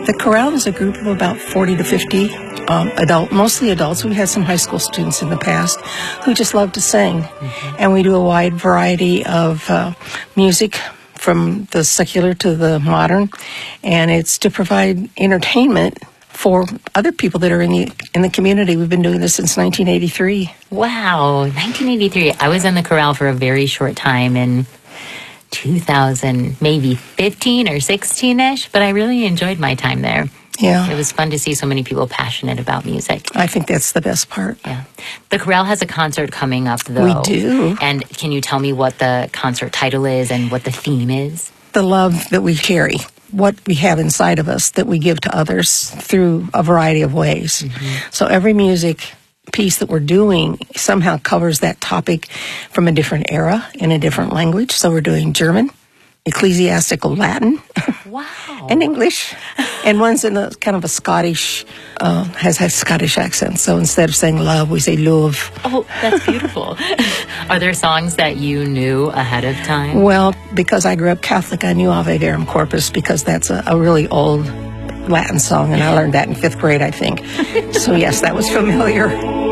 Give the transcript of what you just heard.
The chorale is a group of about 40 to 50 mostly adults. We had some high school students in the past who just love to sing. And we do a wide variety of music from the secular to the modern. And it's to provide entertainment for other people that are in the community. We've been doing this since 1983. Wow, 1983. I was in the chorale for a very short time in 2000, maybe 15 or 16-ish, but I really enjoyed my time there. Yeah. It was fun to see so many people passionate about music. I think that's the best part. Yeah. The chorale has a concert coming up, though. We do. And can you tell me what the concert title is and what the theme is? The love that we carry, what we have inside of us that we give to others through a variety of ways. So every music piece that we're doing somehow covers that topic from a different era in a different language. So we're doing German, ecclesiastical Latin, Wow. and English, and one's in a kind of a Scottish, has a Scottish accent. So instead of saying love, we say love. Oh, that's beautiful. Are there songs that you knew ahead of time? Well, because I grew up Catholic, I knew Ave Verum Corpus because that's a really old Latin song, and I learned that in 5th grade, I think. So yes, that was familiar.